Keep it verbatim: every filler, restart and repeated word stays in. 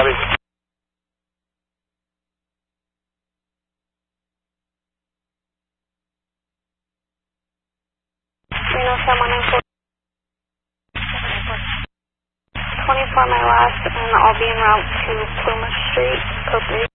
Copy. Reno seven one four. twenty-four my last, and I'll be en route to Plymouth Street, code three.